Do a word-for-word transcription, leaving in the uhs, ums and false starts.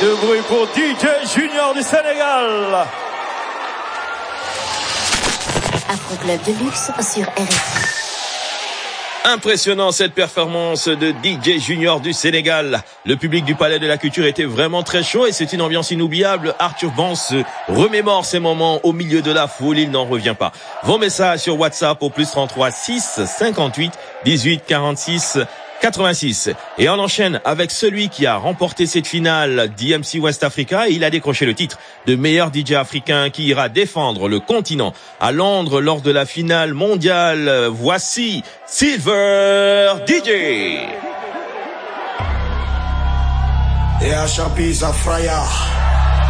de bruit pour D J Junior du Sénégal. Afro Club de luxe sur R F I. Impressionnant cette performance de D J Junior du Sénégal. Le public du Palais de la Culture était vraiment très chaud et c'est une ambiance inoubliable. Arthur Vance remémore ces moments au milieu de la foule, il n'en revient pas. Vos messages sur WhatsApp au plus trente-trois six cinquante-huit dix-huit quarante-six quatre-vingt-six. Et on enchaîne avec celui qui a remporté cette finale D M C West Africa. Il a décroché le titre de meilleur D J africain qui ira défendre le continent à Londres lors de la finale mondiale. Voici Silver D J. Et à Chapiz à Fraya.